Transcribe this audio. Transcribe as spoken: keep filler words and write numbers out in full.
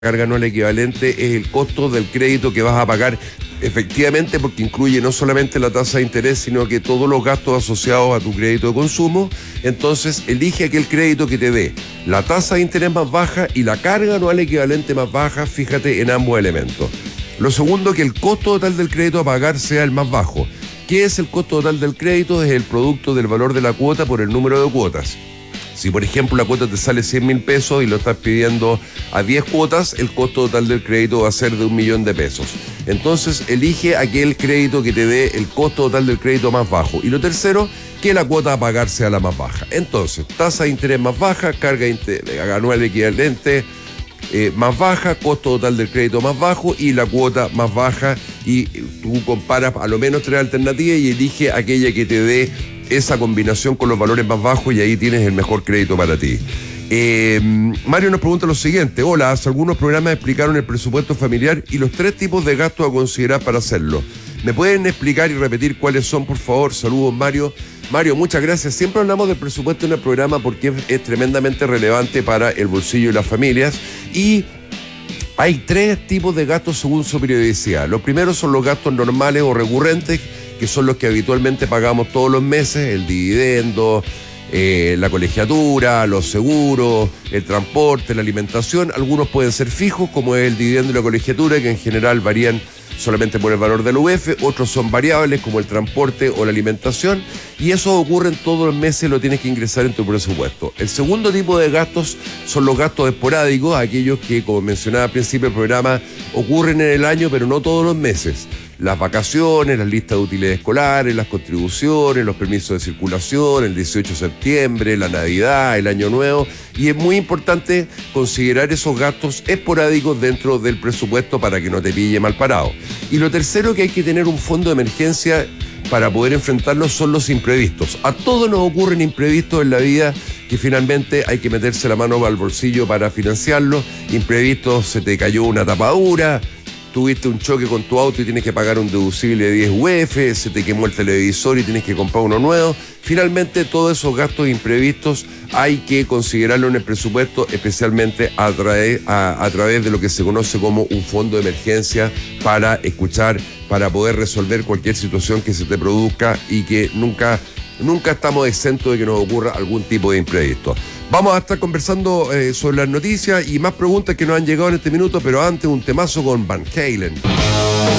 carga anual equivalente es el costo del crédito que vas a pagar efectivamente, porque incluye no solamente la tasa de interés, sino que todos los gastos asociados a tu crédito de consumo. Entonces, elige aquel crédito que te dé la tasa de interés más baja y la carga anual equivalente más baja, fíjate en ambos elementos. Lo segundo, que el costo total del crédito a pagar sea el más bajo. ¿Qué es el costo total del crédito? Es el producto del valor de la cuota por el número de cuotas. Si, por ejemplo, la cuota te sale cien mil pesos y lo estás pidiendo a diez cuotas, el costo total del crédito va a ser de un millón de pesos. Entonces, elige aquel crédito que te dé el costo total del crédito más bajo. Y lo tercero, que la cuota a pagar sea la más baja. Entonces, tasa de interés más baja, carga anual equivalente eh, más baja, costo total del crédito más bajo y la cuota más baja. Y tú comparas a lo menos tres alternativas y elige aquella que te dé esa combinación con los valores más bajos y ahí tienes el mejor crédito para ti. Eh, Mario nos pregunta lo siguiente: hola, hace algunos programas explicaron el presupuesto familiar y los tres tipos de gastos a considerar para hacerlo. ¿Me pueden explicar y repetir cuáles son, por favor? Saludos, Mario. Mario, muchas gracias. Siempre hablamos del presupuesto en el programa porque es, es tremendamente relevante para el bolsillo de las familias y hay tres tipos de gastos según su periodicidad. Los primeros son los gastos normales o recurrentes, que son los que habitualmente pagamos todos los meses: el dividendo, eh, la colegiatura, los seguros, el transporte, la alimentación. Algunos pueden ser fijos, como es el dividendo y la colegiatura, que en general varían solamente por el valor del U F. Otros son variables, como el transporte o la alimentación, y eso ocurre en todos los meses, lo tienes que ingresar en tu presupuesto. El segundo tipo de gastos son los gastos esporádicos, aquellos que, como mencionaba al principio del programa, ocurren en el año, pero no todos los meses. Las vacaciones, las listas de útiles escolares, las contribuciones, los permisos de circulación, el dieciocho de septiembre, la Navidad, el Año Nuevo. Y es muy importante considerar esos gastos esporádicos dentro del presupuesto para que no te pille mal parado. Y lo tercero que hay que tener un fondo de emergencia para poder enfrentarlos son los imprevistos. A todos nos ocurren imprevistos en la vida que finalmente hay que meterse la mano al bolsillo para financiarlos. Imprevistos: se te cayó una tapadura, tuviste un choque con tu auto y tienes que pagar un deducible de diez U F, se te quemó el televisor y tienes que comprar uno nuevo. Finalmente, todos esos gastos imprevistos hay que considerarlo en el presupuesto, especialmente a, tra- a, a través de lo que se conoce como un fondo de emergencia para escuchar, para poder resolver cualquier situación que se te produzca y que nunca, nunca estamos exentos de que nos ocurra algún tipo de imprevisto. Vamos a estar conversando eh, sobre las noticias y más preguntas que nos han llegado en este minuto, pero antes un temazo con Van Halen.